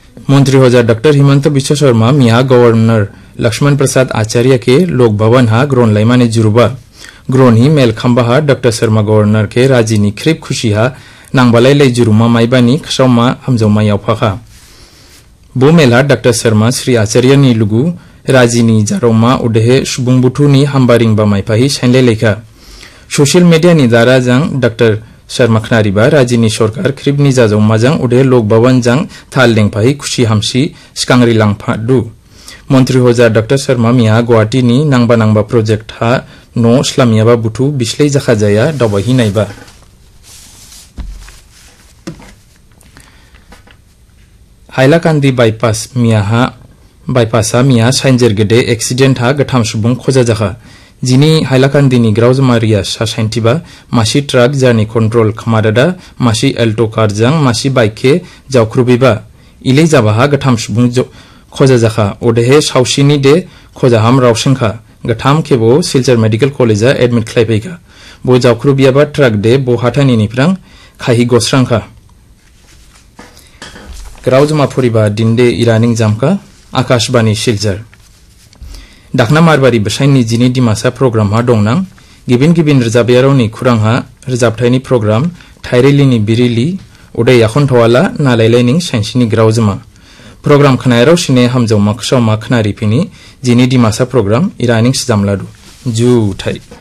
मंत्री होजा डॉक्टर हिमंत बिश्व शर्मा मिया गवर्नर लक्ष्मण प्रसाद आचार्य के लोक भवन हा ग्रोन लाइमाने जुरुबा ग्रोन ही मेल खंबा हा डॉक्टर शर्मा गवर्नर के राजीनी ख्रिब खुशी हा नांगबालाय लै जुरुमा माइबानी खसावमा हामजौमा यावफाखा बो मेला डॉक्टर शर्मा श्री आचार्य नि लुगु राजीनी जारोमा उदेहे सुबुंबुथुनि हामबारिंबा माइफाहि साइनले लेखा सोशल मीडिया नि दारा जं डॉक्टर शर्मा खनारिबा राजीनी सरकार ख्रिबनि जाजौमाजों उदे लोक भवन जं थाल लेंफाहि खुशी हामसी सिकांगरि लांफादु मंत्री होजा डॉक्टर शर्मा मिया गुवाहाटी नि नांबा प्रोजेक्ट हा न स्लामियाबा बुथु बिस्लै जाखाजाया दावबायहि नायबा हाइलाकान्दी बाइपासा मिया साइनजेर गदे एक्सीडेंट हा गथाम सुबुं खोजा जाखा जिनी हाइलाकान्दी ग्राउजमारिया सा साइनटिबा मासी ट्राक जार्नी कंट्रोल खमादादा मासी एल्टो कार जं मासी बाइके जावख्रुबिबा इले जाबाहा गथाम सुबुं खोजा जाखा ओदेहे सावसिनी दे खोजाहाम रावसिंखा गथाम केबो सिलचर मेडिकल कॉलेजा एडमिट खालायफैखा बो जावख्रुबियाबा ट्राक दे बो हाथानिनिफ्रां खाहि गस्रांखा ग्राउजमा फरिबा दिनदे इरानिं जामका आकाशबाणी सिलचर दाखना मारबारी बसाइनि जिनि दिमासा प्रोग्राम हा दंनां गिबिन रोजाबियारावनि खुरांहा रोजाबथायनि प्रोग्राम थाइरेलिनि बिरिलि उदय याखनथवाला नालायलायनिं साइन्सनि ग्राउजमा प्रोग्राम खनायाराव सिने हामजौ माखसाव माखनारिफिनि जिनि दिमासा प्रोग्राम इरानिं जामलादु जु थाइ